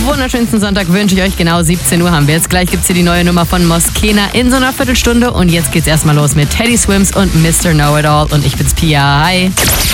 wunderschönsten Sonntag wünsche ich euch. Genau 17 Uhr haben wir jetzt. Gleich gibt's hier die neue Nummer von Moskena in so einer Viertelstunde. Und jetzt geht's erstmal los mit Teddy Swims und Mr. Know-It-All. Und ich bin's Pia. Hi.